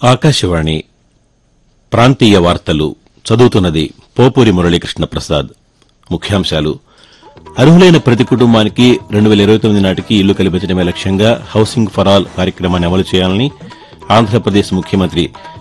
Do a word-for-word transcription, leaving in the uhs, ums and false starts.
ఆకాశవాణి ప్రాంతీయ వార్తలు చదువుతున్నది పోపూరి మురళీకృష్ణ ప్రసాద్. ముఖ్యాంశాలు: అర్హులైన ప్రతి కుటుంబానికి రెండు వేల ఇరవై తొమ్మిది నాటికి ఇల్లు కల్పించడమే లక్ష్యంగా హౌసింగ్ ఫర్ ఆల్ కార్యక్రమాన్ని అమలు చేయాలని ఆంధ్రప్రదేశ్ ముఖ్యమంత్రి